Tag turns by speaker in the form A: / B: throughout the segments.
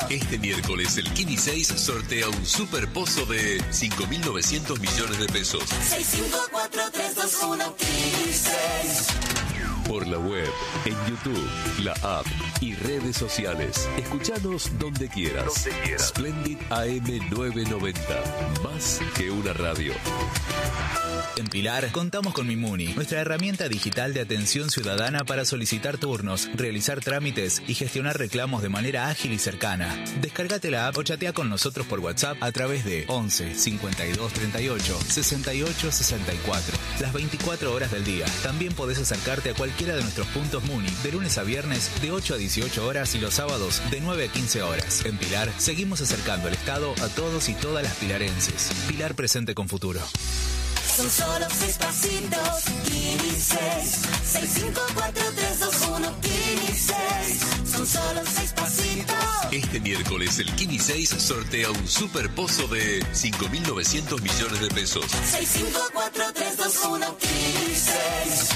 A: Este miércoles el Kini 6 sortea un super pozo de 5.900 millones de pesos.
B: 654321 Kini 6.
A: Por la web, en YouTube, la app y redes sociales. Escuchanos donde quieras. Splendid AM 990. Más que una radio.
C: En Pilar contamos con Mimuni, nuestra herramienta digital de atención ciudadana para solicitar turnos, realizar trámites y gestionar reclamos de manera ágil y cercana. Descárgate la app o chatea con nosotros por WhatsApp a través de 11 52 38 68 64. Las 24 horas del día. También podés acercarte a cualquiera de nuestros puntos Muni de lunes a viernes de 8 a 18 horas y los sábados de 9 a 15 horas. En Pilar seguimos acercando el Estado a todos y todas las pilarenses. Pilar presente con futuro.
B: Son solo 6 pasitos, Kini 6. 654321 Kini 6. Son solo 6 pasitos.
A: Este miércoles el Kini 6 sortea un super pozo de 5.900 millones de pesos.
B: 654321 Kini 6.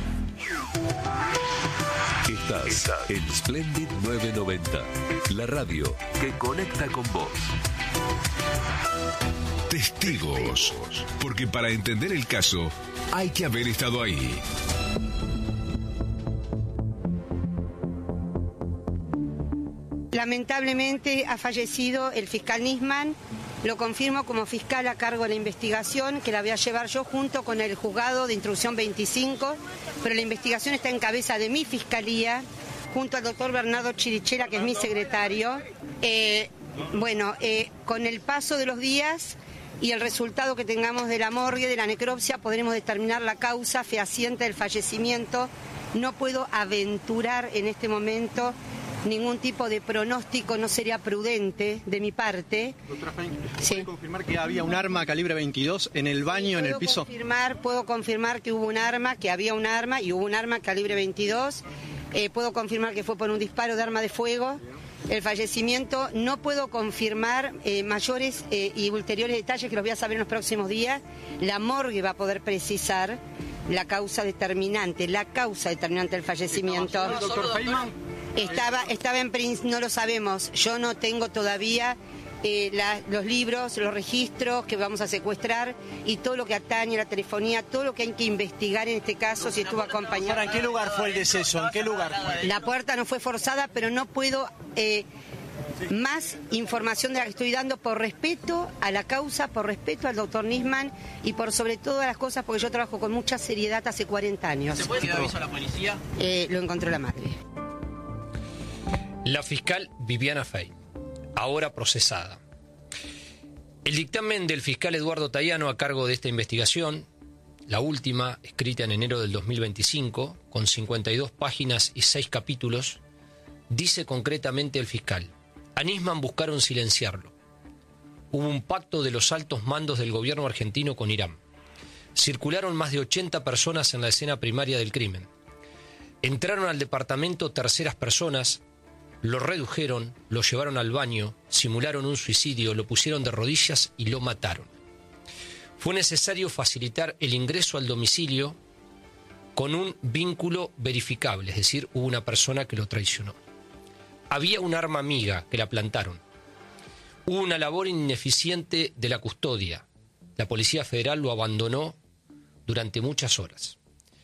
A: Estás en Splendid 990, la radio que conecta con vos.
D: Testigos, porque para entender el caso hay que haber estado ahí.
E: Lamentablemente ha fallecido el fiscal Nisman. Lo confirmo como fiscal a cargo de la investigación, que la voy a llevar yo junto con el juzgado de instrucción 25, pero la investigación está en cabeza de mi fiscalía, junto al doctor Bernardo Chirichera, que es mi secretario. Con el paso de los días y el resultado que tengamos de la morgue, de la necropsia, podremos determinar la causa fehaciente del fallecimiento. No puedo aventurar en este momento ningún tipo de pronóstico, no sería prudente de mi parte.
F: Doctora Fein,
E: Sí.
F: ¿puede confirmar que había un arma calibre 22 en el baño, en el piso?
E: Puedo confirmar que hubo un arma, que había un arma y hubo un arma calibre 22. Puedo confirmar que fue por un disparo de arma de fuego. El fallecimiento, no puedo confirmar mayores y ulteriores detalles que los voy a saber en los próximos días. La morgue va a poder precisar la causa determinante del fallecimiento.
F: ¿El doctor Feynman?
E: No lo sabemos. Yo no tengo todavía los libros, los registros que vamos a secuestrar y todo lo que atañe a la telefonía, todo lo que hay que investigar en este caso, si estuvo acompañado.
F: ¿En qué lugar fue el deceso? ¿En qué lugar fue?
E: La puerta no fue forzada, pero no puedo más información de la que estoy dando por respeto a la causa, por respeto al doctor Nisman y por sobre todas las cosas porque yo trabajo con mucha seriedad hace 40 años.
F: ¿Se puede dar aviso a la policía?
E: Lo encontró la madre.
G: La fiscal Viviana Fein, ahora procesada. El dictamen del fiscal Eduardo Tayano a cargo de esta investigación, la última, escrita en enero del 2025, con 52 páginas y 6 capítulos, dice concretamente el fiscal: a Nisman buscaron silenciarlo. Hubo un pacto de los altos mandos del gobierno argentino con Irán. Circularon más de 80 personas en la escena primaria del crimen. Entraron al departamento terceras personas, lo redujeron, lo llevaron al baño, simularon un suicidio, lo pusieron de rodillas y lo mataron. Fue necesario facilitar el ingreso al domicilio con un vínculo verificable, es decir, hubo una persona que lo traicionó. Había un arma amiga que la plantaron. Hubo una labor ineficiente de la custodia. La Policía Federal lo abandonó durante muchas horas.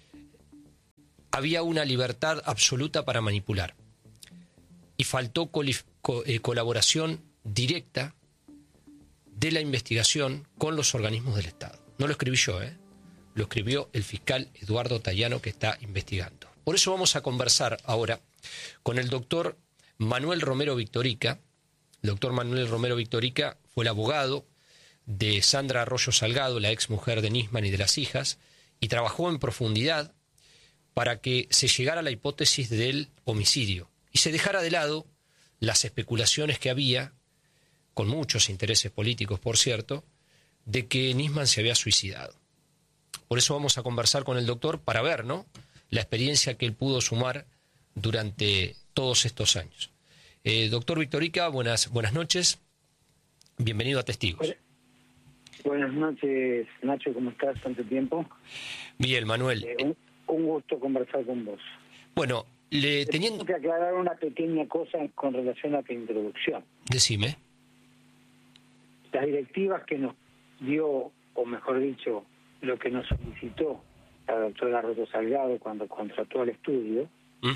G: Había una libertad absoluta para manipular. Y faltó colaboración directa de la investigación con los organismos del Estado. No lo escribí yo, lo escribió el fiscal Eduardo Tayano, que está investigando. Por eso vamos a conversar ahora con el doctor Manuel Romero Victorica. El doctor Manuel Romero Victorica fue el abogado de Sandra Arroyo Salgado, la ex mujer de Nisman y de las hijas, y trabajó en profundidad para que se llegara a la hipótesis del homicidio y se dejara de lado las especulaciones que había, con muchos intereses políticos, por cierto, de que Nisman se había suicidado. Por eso vamos a conversar con el doctor para ver, ¿no?, la experiencia que él pudo sumar durante todos estos años. Doctor Victorica, buenas noches. Bienvenido a Testigos.
H: Buenas noches, Nacho, ¿cómo estás? ¿Tanto tiempo?
G: Bien, Manuel.
H: Un gusto conversar con vos.
G: Bueno, Teniendo
H: que aclarar una pequeña cosa con relación a tu introducción.
G: Decime.
H: Las directivas que nos dio, o mejor dicho, lo que nos solicitó la doctora Roto Salgado cuando contrató al estudio,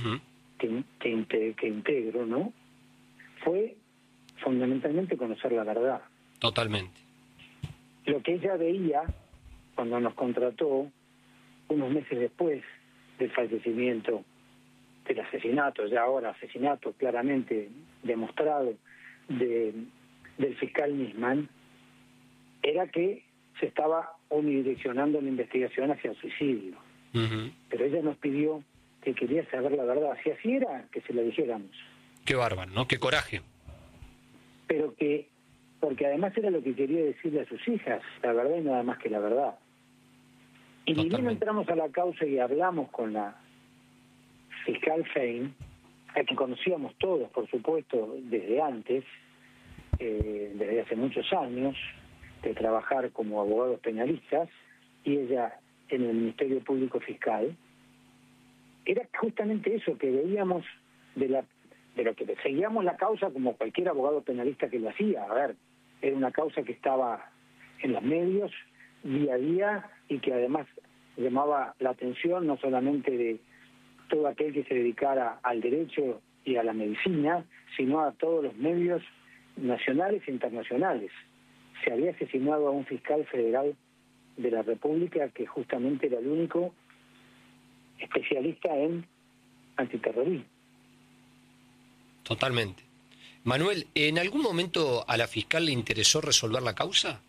H: que integro, ¿no? Fue fundamentalmente conocer la verdad.
G: Totalmente.
H: Lo que ella veía cuando nos contrató, unos meses después del fallecimiento, del asesinato, ya ahora asesinato claramente demostrado, del fiscal Nisman, era que se estaba unidireccionando la investigación hacia el suicidio. Pero ella nos pidió que quería saber la verdad. Si así era, que se la dijéramos.
G: Qué bárbaro, ¿no? Qué coraje.
H: Pero porque además era lo que quería decirle a sus hijas, la verdad y nada más que la verdad. Y ni bien entramos a la causa y hablamos con la fiscal Fein, a quien conocíamos todos, por supuesto, desde antes, desde hace muchos años, de trabajar como abogados penalistas, y ella en el Ministerio Público Fiscal, era justamente eso, que veíamos de lo que seguíamos la causa como cualquier abogado penalista que lo hacía. A ver, era una causa que estaba en los medios día a día y que además llamaba la atención no solamente de todo aquel que se dedicara al derecho y a la medicina, sino a todos los medios nacionales e internacionales. Se había asesinado a un fiscal federal de la República que justamente era el único especialista en antiterrorismo.
G: Totalmente. Manuel, ¿en algún momento a la fiscal le interesó resolver la causa?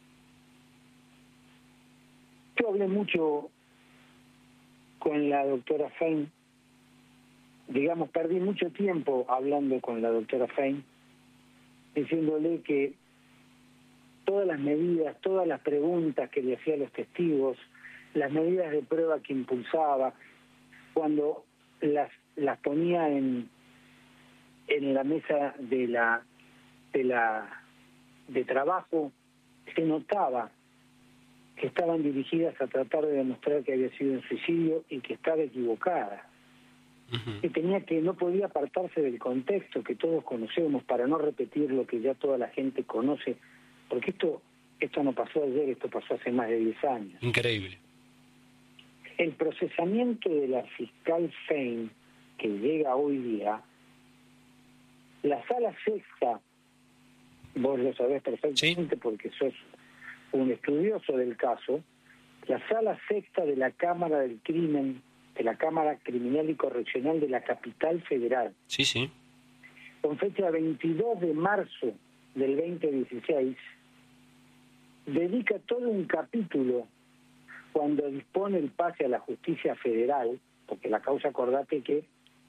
H: Yo hablé mucho con la doctora Fein, digamos, perdí mucho tiempo hablando con la doctora Fein, diciéndole que todas las medidas, todas las preguntas que le hacía a los testigos, las medidas de prueba que impulsaba, cuando las ponía en la mesa de trabajo, se notaba que estaban dirigidas a tratar de demostrar que había sido un suicidio y que estaba equivocada. Que no podía apartarse del contexto que todos conocemos para no repetir lo que ya toda la gente conoce, porque esto no pasó ayer, esto pasó hace más de 10 años.
G: Increíble.
H: El procesamiento de la fiscal Fein, que llega hoy día, la sala sexta, vos lo sabés perfectamente, ¿sí? Porque sos un estudioso del caso, la sala sexta de la Cámara del Crimen, de la Cámara Criminal y Correccional de la Capital Federal,
G: sí,
H: con fecha 22 de marzo del 2016, dedica todo un capítulo cuando dispone el pase a la justicia federal, porque la causa, acordate que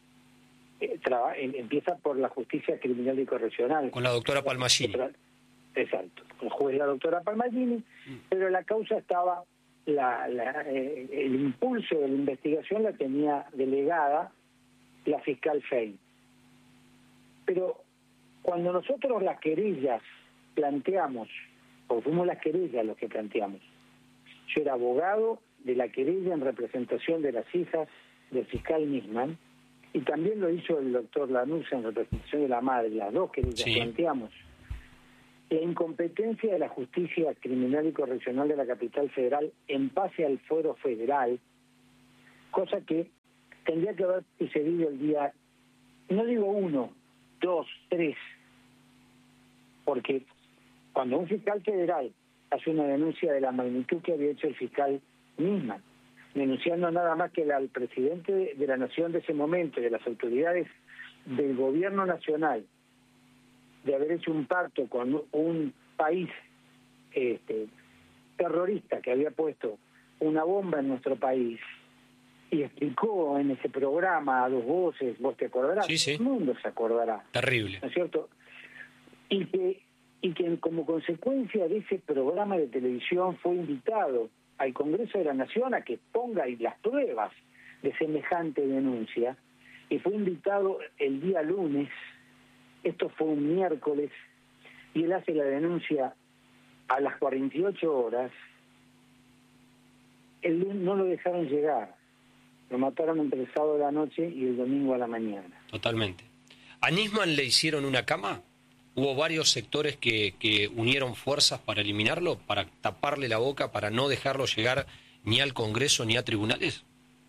H: empieza por la justicia criminal y correccional.
G: Con la doctora Palmagini.
H: Exacto, el juez la doctora Palmagini, pero la causa estaba, el impulso de la investigación la tenía delegada la fiscal Fein. Pero cuando nosotros las querellas planteamos, porque fuimos las querellas los que planteamos, yo era abogado de la querella en representación de las hijas del fiscal Nisman, y también lo hizo el doctor Lanusse en representación de la madre, las dos querellas planteamos la incompetencia de la justicia criminal y correccional de la Capital Federal en pase al fuero federal, cosa que tendría que haber sucedido el día, no digo 1, 2, 3, porque cuando un fiscal federal hace una denuncia de la magnitud que había hecho el fiscal Nisman, denunciando nada más que al presidente de la nación de ese momento y de las autoridades del gobierno nacional, de haber hecho un pacto con un país terrorista que había puesto una bomba en nuestro país, y explicó en ese programa a dos voces, vos te acordarás,
G: sí.
H: El mundo se acordará.
G: Terrible.
H: ¿No es cierto? Y que como consecuencia de ese programa de televisión fue invitado al Congreso de la Nación a que ponga las pruebas de semejante denuncia, y fue invitado el día lunes. Esto fue un miércoles, y él hace la denuncia a las 48 horas. El lunes no lo dejaron llegar. Lo mataron entre el sábado a la noche y el domingo a la mañana.
G: Totalmente. ¿A Nisman le hicieron una cama? ¿Hubo varios sectores que unieron fuerzas para eliminarlo, para taparle la boca, para no dejarlo llegar ni al Congreso ni a tribunales?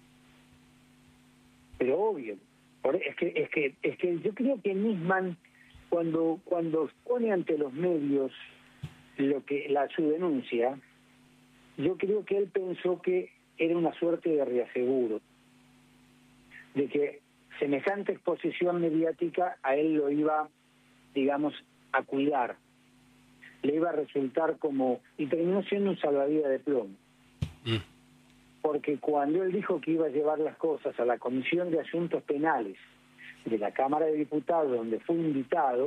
H: Pero obvio. Es que yo creo que Nisman, cuando pone ante los medios su denuncia, yo creo que él pensó que era una suerte de reaseguro, de que semejante exposición mediática a él lo iba, digamos, a cuidar, le iba a resultar como, y terminó siendo un salvavidas de plomo. Porque cuando él dijo que iba a llevar las cosas a la Comisión de Asuntos Penales de la Cámara de Diputados, donde fue invitado,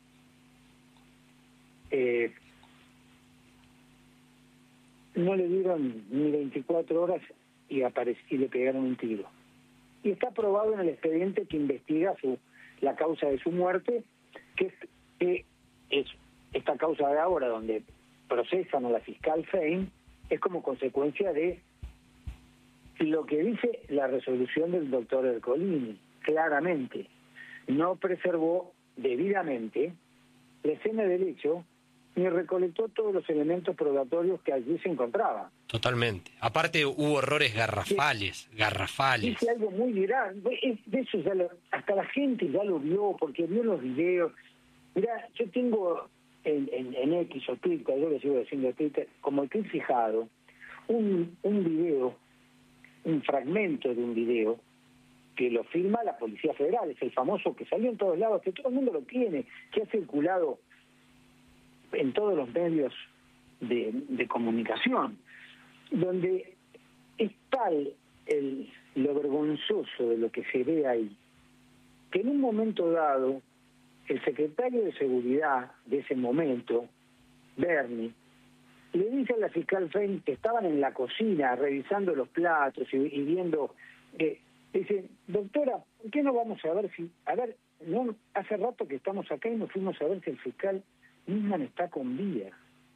H: no le dieron ni 24 horas y le pegaron un tiro. Y está probado en el expediente que investiga la causa de su muerte, que es esta causa de ahora, donde procesan a la fiscal Fein, es como consecuencia de lo que dice la resolución del doctor Ercolini. Claramente, no preservó debidamente la escena del hecho ni recolectó todos los elementos probatorios que allí se encontraban.
G: Totalmente. Aparte hubo errores garrafales.
H: Dice algo muy grave. De eso hasta la gente ya lo vio, porque vio los videos. Mirá, yo tengo en X o Twitter, yo le sigo diciendo Twitter, como el clip fijado, un video, un fragmento de un video que lo firma la Policía Federal, es el famoso que salió en todos lados, que todo el mundo lo tiene, que ha circulado en todos los medios de comunicación, donde es tal lo vergonzoso de lo que se ve ahí, que en un momento dado, el secretario de Seguridad de ese momento, Berni, le dice a la fiscal Fein que estaban en la cocina revisando los platos y viendo, dice, doctora, ¿por qué no vamos a ver no, hace rato que estamos acá y nos fuimos a ver si el fiscal Nisman está con vida?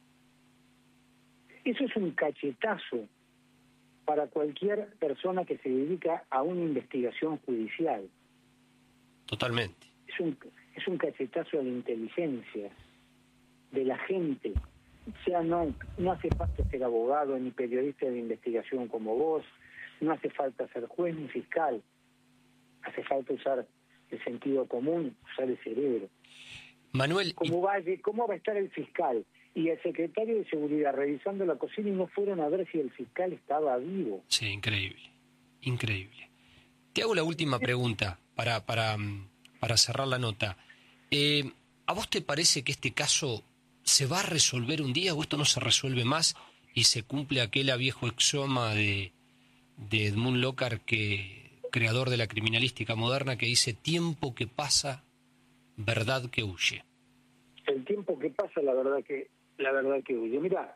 H: Eso es un cachetazo para cualquier persona que se dedica a una investigación judicial.
G: Totalmente.
H: Es un cachetazo a la inteligencia de la gente. O sea, no hace falta ser abogado ni periodista de investigación como vos, no hace falta ser juez ni fiscal, hace falta usar el sentido común, usar el cerebro.
G: Manuel,
H: ¿Cómo va a estar el fiscal y el secretario de Seguridad revisando la cocina y no fueron a ver si el fiscal estaba vivo?
G: Sí, increíble. Te hago la última pregunta para cerrar la nota. ¿A vos te parece que este caso se va a resolver un día o esto no se resuelve más y se cumple aquel viejo axioma de Edmund Lockhart, creador de la criminalística moderna, que dice: tiempo que pasa, verdad que huye?
H: El tiempo que pasa, la verdad que huye. Mirá,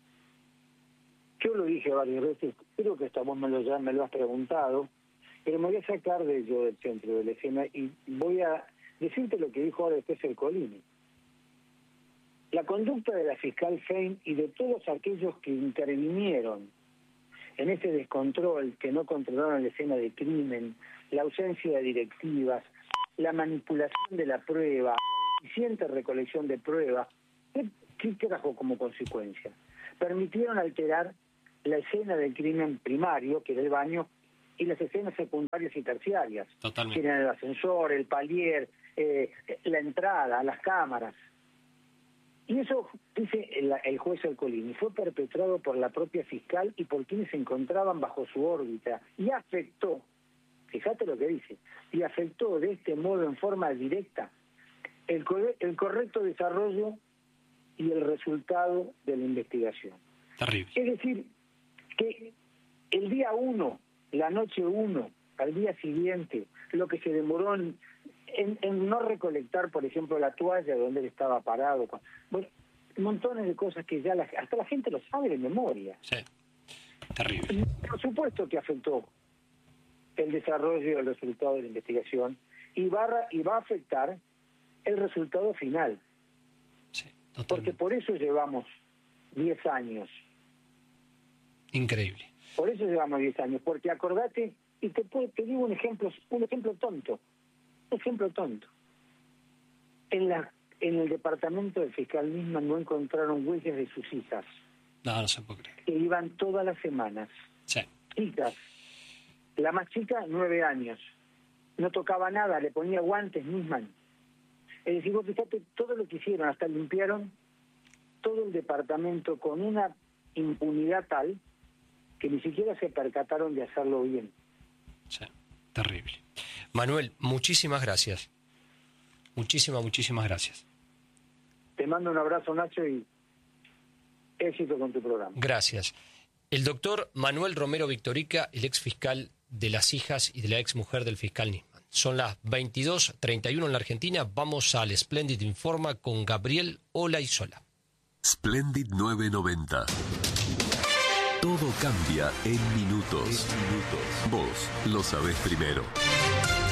H: yo lo dije varias veces, creo que esta vos me lo has preguntado, pero me voy a sacar del centro de la escena y voy a decirte lo que dijo ahora después Ercolini. La conducta de la fiscal Fein y de todos aquellos que intervinieron en ese descontrol, que no controlaron la escena de crimen, la ausencia de directivas, la manipulación de la prueba, la eficiente recolección de pruebas, ¿qué trajo como consecuencia? Permitieron alterar la escena del crimen primario, que era el baño, y las escenas secundarias y terciarias.
G: Totalmente.
H: Tienen el ascensor, el palier, la entrada, las cámaras. Y eso, dice el juez Ercolini, fue perpetrado por la propia fiscal y por quienes se encontraban bajo su órbita, y afectó, fíjate lo que dice, y afectó de este modo en forma directa el correcto desarrollo y el resultado de la investigación.
G: Terrible.
H: Es decir, que el día 1, la noche 1, al día siguiente, lo que se demoró en no recolectar, por ejemplo, la toalla donde él estaba parado, bueno, montones de cosas que ya hasta la gente lo sabe de memoria.
G: Sí, terrible.
H: Y por supuesto que afectó el desarrollo y el resultado de la investigación y va a afectar el resultado final.
G: Sí, totalmente.
H: Porque por eso llevamos 10 años.
G: Increíble.
H: Por eso llevamos 10 años, porque acordate Y te digo un ejemplo tonto. En el departamento del fiscal Nisman no encontraron huellas de sus hijas.
I: No se puede creer.
H: Que iban todas las semanas.
I: Sí.
H: Hijas. La más chica, 9 años. No tocaba nada, le ponía guantes Nisman. Es decir, vos fíjate, todo lo que hicieron, hasta limpiaron todo el departamento con una impunidad tal que ni siquiera se percataron de hacerlo bien.
I: Sí, terrible.
G: Manuel, muchísimas gracias. Muchísimas gracias.
H: Te mando un abrazo, Nacho, y éxito con tu programa.
G: Gracias. El doctor Manuel Romero Victorica, el ex fiscal de las hijas y de la ex mujer del fiscal Nisman. Son las 22:31 en la Argentina. Vamos al Splendid Informa con Gabriel Olaizola.
A: Splendid 990. Todo cambia en minutos. Vos lo sabés primero.